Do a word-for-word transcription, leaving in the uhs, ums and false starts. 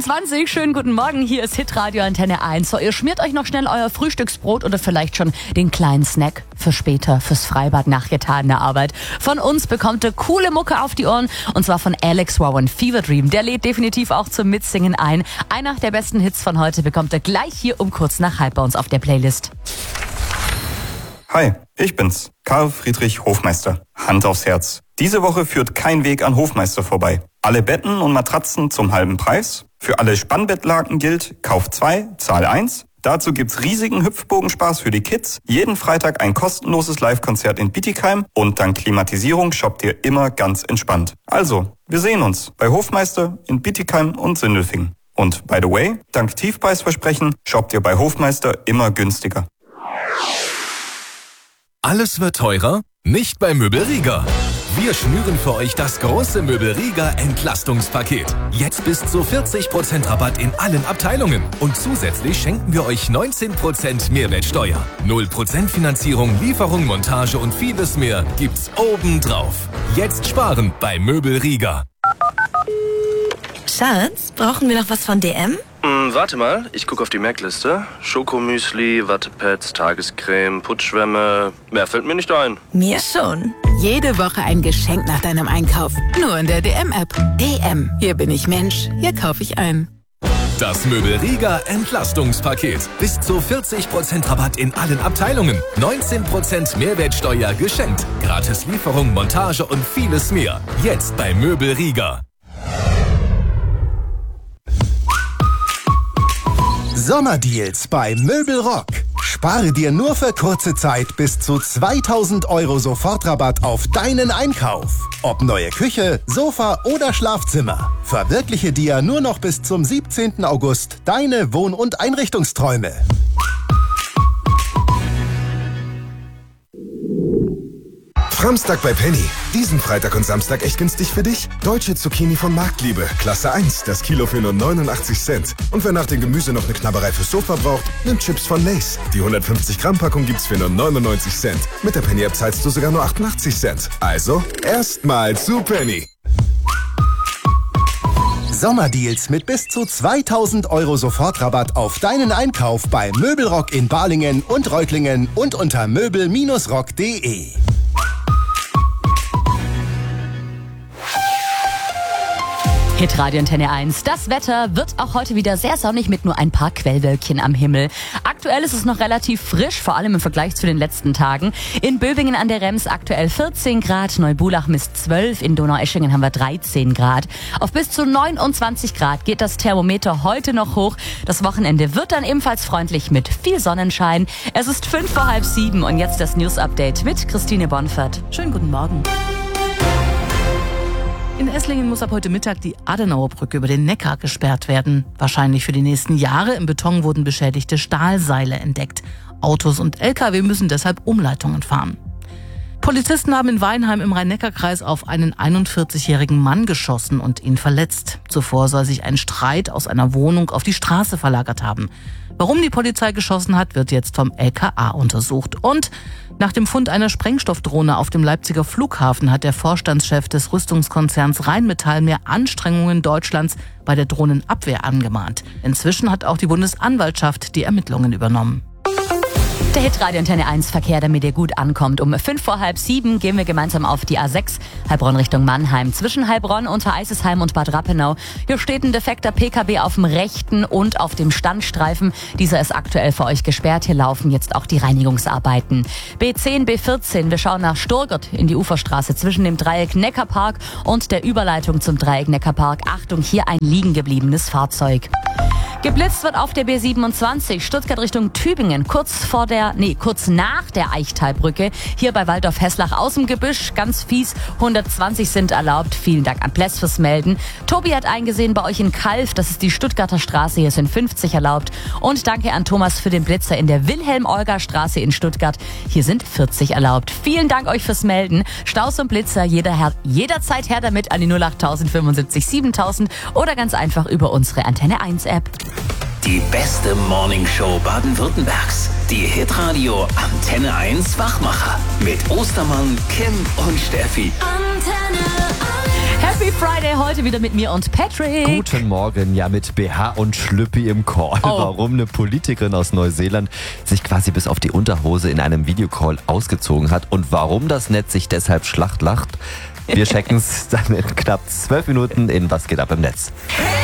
einundzwanzig, schönen guten Morgen, hier ist Hitradio Antenne eins. So, ihr schmiert euch noch schnell euer Frühstücksbrot oder vielleicht schon den kleinen Snack für später, fürs Freibad nach getaner Arbeit. Von uns bekommt ihr coole Mucke auf die Ohren und zwar von Alex Warren, Fever Dream. Der lädt definitiv auch zum Mitsingen ein. Einer der besten Hits von heute bekommt ihr gleich hier um kurz nach halb bei uns auf der Playlist. Hi, ich bin's, Karl Friedrich Hofmeister. Hand aufs Herz. Diese Woche führt kein Weg an Hofmeister vorbei. Alle Betten und Matratzen zum halben Preis. Für alle Spannbettlaken gilt, Kauf zwei, Zahl eins. Dazu gibt's riesigen Hüpfbogenspaß für die Kids. Jeden Freitag ein kostenloses Live-Konzert in Bietigheim. Und dank Klimatisierung shoppt ihr immer ganz entspannt. Also, wir sehen uns bei Hofmeister in Bietigheim und Sindelfingen. Und by the way, dank Tiefpreisversprechen shoppt ihr bei Hofmeister immer günstiger. Alles wird teurer? Nicht bei Möbelrieger. Wir schnüren für euch das große Möbelrieger Entlastungspaket. Jetzt bis zu vierzig Prozent Rabatt in allen Abteilungen. Und zusätzlich schenken wir euch neunzehn Prozent Mehrwertsteuer. null Prozent Finanzierung, Lieferung, Montage und vieles mehr gibt's obendrauf. Jetzt sparen bei Möbelrieger. Schatz, brauchen wir noch was von D M? Hm, warte mal, ich gucke auf die Merkliste. Schokomüsli, Wattepads, Tagescreme, Putzschwämme. Mehr fällt mir nicht ein. Mir schon. Jede Woche ein Geschenk nach deinem Einkauf. Nur in der D M-App. D M. Hier bin ich Mensch. Hier kaufe ich ein. Das Möbelrieger Entlastungspaket. Bis zu vierzig Prozent Rabatt in allen Abteilungen. neunzehn Prozent Mehrwertsteuer geschenkt. Gratis Lieferung, Montage und vieles mehr. Jetzt bei Möbelrieger. Sommerdeals bei Möbelrock. Spare dir nur für kurze Zeit bis zu zweitausend Euro Sofortrabatt auf deinen Einkauf. Ob neue Küche, Sofa oder Schlafzimmer. Verwirkliche dir nur noch bis zum siebzehnten August deine Wohn- und Einrichtungsträume. Samstag bei Penny. Diesen Freitag und Samstag echt günstig für dich. Deutsche Zucchini von Marktliebe. Klasse eins. Das Kilo für nur neunundachtzig Cent. Und wer nach dem Gemüse noch eine Knabberei fürs Sofa braucht, nimmt Chips von Lay's. Die hundertfünfzig Gramm Packung gibt's für nur neunundneunzig Cent. Mit der Penny-App zahlst du sogar nur achtundachtzig Cent. Also, erstmal zu Penny. Sommerdeals mit bis zu zweitausend Euro Sofortrabatt auf deinen Einkauf bei Möbelrock in Balingen und Reutlingen und unter möbel Bindestrich rock punkt de. Hitradio Antenne eins. Das Wetter wird auch heute wieder sehr sonnig mit nur ein paar Quellwölkchen am Himmel. Aktuell ist es noch relativ frisch, vor allem im Vergleich zu den letzten Tagen. In Böbingen an der Rems aktuell vierzehn Grad, Neubulach misst zwölf, in Donaueschingen haben wir dreizehn Grad. Auf bis zu neunundzwanzig Grad geht das Thermometer heute noch hoch. Das Wochenende wird dann ebenfalls freundlich mit viel Sonnenschein. Es ist fünf vor halb sieben und jetzt das News-Update mit Christine Bonfert. Schönen guten Morgen. In Esslingen muss ab heute Mittag die Adenauerbrücke über den Neckar gesperrt werden. Wahrscheinlich für die nächsten Jahre. Im Beton wurden beschädigte Stahlseile entdeckt. Autos und L K W müssen deshalb Umleitungen fahren. Polizisten haben in Weinheim im Rhein-Neckar-Kreis auf einen einundvierzigjährigen Mann geschossen und ihn verletzt. Zuvor soll sich ein Streit aus einer Wohnung auf die Straße verlagert haben. Warum die Polizei geschossen hat, wird jetzt vom L K A untersucht. Und nach dem Fund einer Sprengstoffdrohne auf dem Leipziger Flughafen hat der Vorstandschef des Rüstungskonzerns Rheinmetall mehr Anstrengungen Deutschlands bei der Drohnenabwehr angemahnt. Inzwischen hat auch die Bundesanwaltschaft die Ermittlungen übernommen. Der Hitradio Antenne eins Verkehr, damit ihr gut ankommt. Um fünf vor halb sieben gehen wir gemeinsam auf die A sechs, Heilbronn Richtung Mannheim. Zwischen Heilbronn, Untereisesheim und Bad Rappenau. Hier steht ein defekter P K W auf dem rechten und auf dem Standstreifen. Dieser ist aktuell für euch gesperrt. Hier laufen jetzt auch die Reinigungsarbeiten. B zehn, B vierzehn, wir schauen nach Sturgert in die Uferstraße zwischen dem Dreieck Neckarpark und der Überleitung zum Dreieck Neckarpark. Achtung, hier ein liegen gebliebenes Fahrzeug. Geblitzt wird auf der B siebenundzwanzig, Stuttgart Richtung Tübingen, kurz vor der, nee, kurz nach der Eichtalbrücke. Hier bei Waldorf-Hesslach aus dem Gebüsch, ganz fies, hundertzwanzig sind erlaubt. Vielen Dank an Pless fürs Melden. Tobi hat eingesehen bei euch in Kalf, das ist die Stuttgarter Straße, hier sind fünfzig erlaubt. Und danke an Thomas für den Blitzer in der Wilhelm-Olga-Straße in Stuttgart, hier sind vierzig erlaubt. Vielen Dank euch fürs Melden. Staus und Blitzer, jeder her, jederzeit her damit an die null acht null null fünfundsiebzig siebentausend oder ganz einfach über unsere Antenne eins App. Die beste Morningshow Baden-Württembergs. Die Hitradio Antenne eins Wachmacher. Mit Ostermann, Kim und Steffi. Antenne eins. Happy Friday heute wieder mit mir und Patrick. Guten Morgen, ja mit B H und Schlüppi im Call. Oh. Warum eine Politikerin aus Neuseeland sich quasi bis auf die Unterhose in einem Videocall ausgezogen hat und warum das Netz sich deshalb schlacht lacht. Wir checken es dann in knapp zwölf Minuten in Was geht ab im Netz.